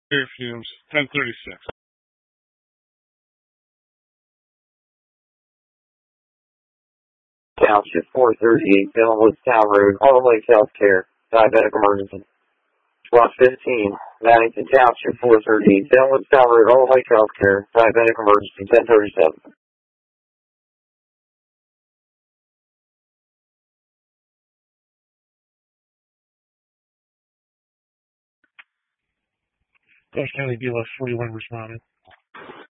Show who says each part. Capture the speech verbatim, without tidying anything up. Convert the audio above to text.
Speaker 1: Air fumes, ten thirty-six.
Speaker 2: Township four thirty-eight, Glenwood Town Road, Auto Lake Healthcare, diabetic emergency. Squad fifteen, Maddington Township four thirty-eight, Glenwood Town Road, Auto Lake Healthcare, diabetic emergency, ten thirty-seven.
Speaker 1: Dutch County B L S forty-one responding.